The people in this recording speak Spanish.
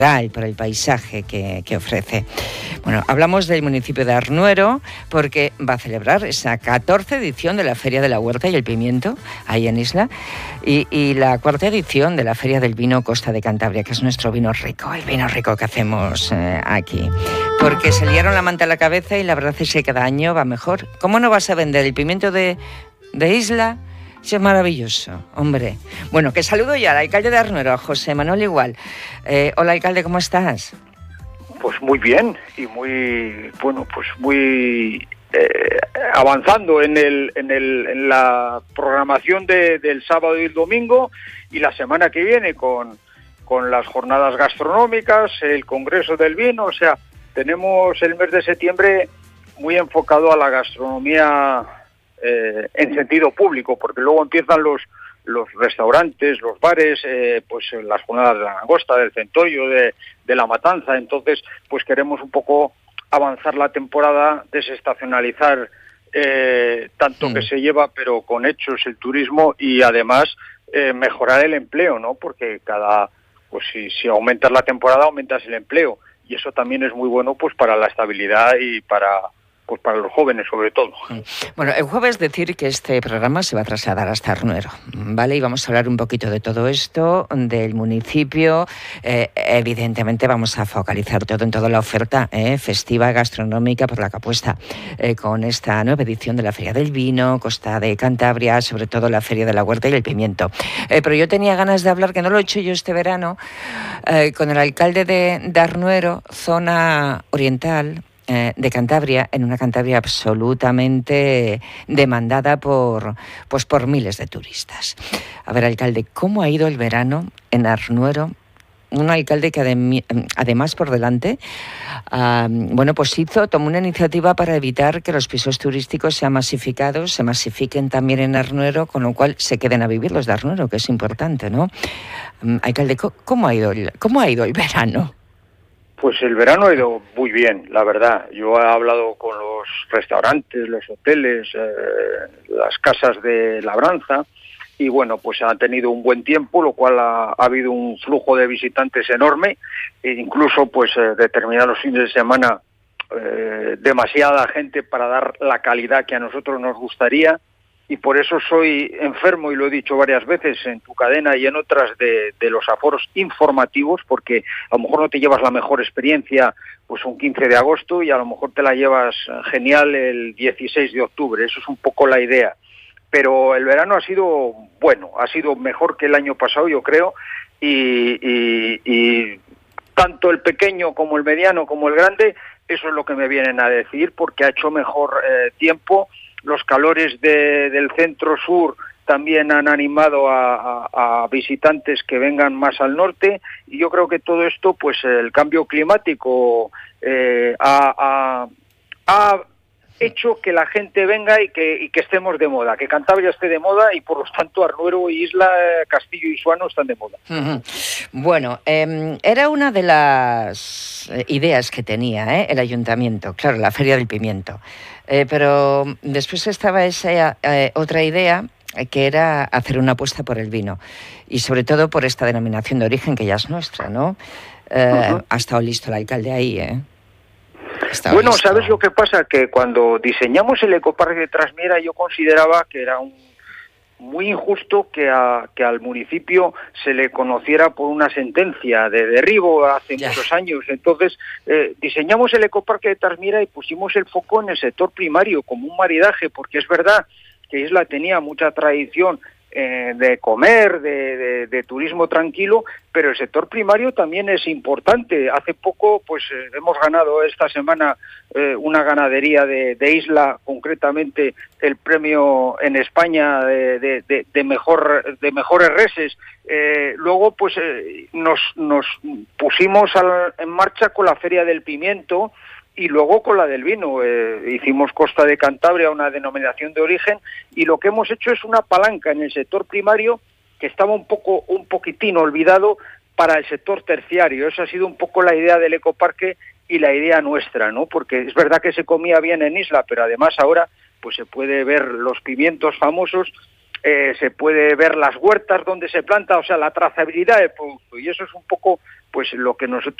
y por el paisaje que ofrece. Bueno, hablamos del municipio de Arnuero porque va a celebrar esa 14ª edición de la Feria de la Huerta y el Pimiento, ahí en Isla, y la 4ª edición de la Feria del Vino Costa de Cantabria, que es nuestro vino rico, el vino rico que hacemos aquí. Porque se liaron la manta a la cabeza y la verdad es que cada año va mejor. ¿Cómo no vas a vender el pimiento de Isla? Sí, es maravilloso, hombre. Bueno, que saludo ya al alcalde de Arnuero, a José Manuel Igual. Hola, alcalde, ¿cómo estás? Pues muy bien y muy, bueno, pues muy avanzando en la programación del sábado y el domingo y la semana que viene con las jornadas gastronómicas, el Congreso del Vino. O sea, tenemos el mes de septiembre muy enfocado a la gastronomía en sentido público, porque luego empiezan los restaurantes, los bares, pues las jornadas de la langosta, del centollo, de la matanza. Entonces, pues queremos un poco avanzar la temporada, desestacionalizar tanto que se lleva, pero con hechos, el turismo, y además mejorar el empleo, ¿no? Porque pues si aumentas la temporada, aumentas el empleo, y eso también es muy bueno pues para la estabilidad y para los jóvenes, sobre todo. Bueno, el jueves decir que este programa se va a trasladar hasta Arnuero, ¿vale? Y vamos a hablar un poquito de todo esto, del municipio. Evidentemente vamos a focalizar todo en toda la oferta festiva, gastronómica, por la que apuesta con esta nueva edición de la Feria del Vino, Costa de Cantabria, sobre todo la Feria de la Huerta y el Pimiento. Pero yo tenía ganas de hablar, que no lo he hecho yo este verano, con el alcalde de Arnuero, zona oriental de Cantabria, en una Cantabria absolutamente demandada por miles de turistas. A ver, alcalde, ¿cómo ha ido el verano en Arnuero? Un alcalde que además por delante, pues tomó una iniciativa para evitar que los pisos turísticos sean masificados, se masifiquen también en Arnuero, con lo cual se queden a vivir los de Arnuero, que es importante, ¿no? Alcalde, ¿cómo ha ido el verano? Pues el verano ha ido muy bien, la verdad. Yo he hablado con los restaurantes, los hoteles, las casas de labranza, y bueno, pues han tenido un buen tiempo, lo cual ha habido un flujo de visitantes enorme, e incluso pues determinados fines de semana demasiada gente para dar la calidad que a nosotros nos gustaría. Y por eso soy enfermo, y lo he dicho varias veces en tu cadena y en otras, de los aforos informativos, porque a lo mejor no te llevas la mejor experiencia pues un 15 de agosto y a lo mejor te la llevas genial el 16 de octubre. Eso es un poco la idea. Pero el verano ha sido bueno, ha sido mejor que el año pasado, yo creo, y tanto el pequeño como el mediano como el grande, eso es lo que me vienen a decir, porque ha hecho mejor tiempo. Los calores del centro-sur también han animado a visitantes que vengan más al norte, y yo creo que todo esto, pues el cambio climático ha hecho que la gente venga y que estemos de moda, que Cantabria esté de moda, y por lo tanto Arnuero y Isla, Castillo y Suano están de moda. Uh-huh. Bueno, era una de las ideas que tenía el ayuntamiento, claro, la Feria del Pimiento. Pero después estaba esa otra idea, que era hacer una apuesta por el vino, y sobre todo por esta denominación de origen que ya es nuestra, ¿no? Ha estado listo el alcalde ahí, Bueno, listo. ¿Sabes lo que pasa? Que cuando diseñamos el ecoparque de Trasmiera, yo consideraba que era muy injusto que al municipio se le conociera por una sentencia de derribo hace muchos años. Entonces, diseñamos el ecoparque de Trasmiera y pusimos el foco en el sector primario como un maridaje, porque es verdad que Isla tenía mucha tradición de comer, de turismo tranquilo, pero el sector primario también es importante. Hace poco pues hemos ganado esta semana una ganadería de Isla, concretamente el premio en España de mejores reses. Luego pues nos pusimos en marcha con la Feria del Pimiento, y luego con la del vino. Hicimos Costa de Cantabria, una denominación de origen, y lo que hemos hecho es una palanca en el sector primario que estaba un poquitín olvidado para el sector terciario. Esa ha sido un poco la idea del ecoparque y la idea nuestra, ¿no? Porque es verdad que se comía bien en Isla, pero además ahora pues se puede ver los pimientos famosos, se puede ver las huertas donde se planta, o sea, la trazabilidad del producto, y eso es un poco pues lo que nosotros